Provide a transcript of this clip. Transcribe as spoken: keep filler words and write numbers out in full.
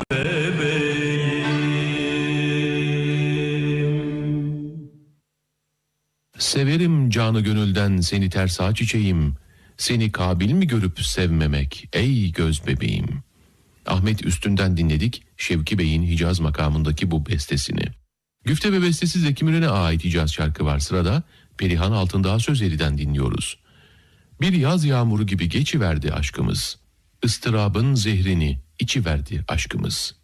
Severim canı gönülden seni tersa çiçeğim, seni kabil mi görüp sevmemek ey göz bebeğim. Ahmet Üstün'den dinledik Şevki Bey'in Hicaz makamındaki bu bestesini. Güfte ve bestesi Zeki Müren'e ait Hicaz şarkı var sırada. Perihan Altındağ Sözeri'den dinliyoruz. Bir yaz yağmuru gibi geçiverdi aşkımız, ıstırabın zehrini içiverdi aşkımız.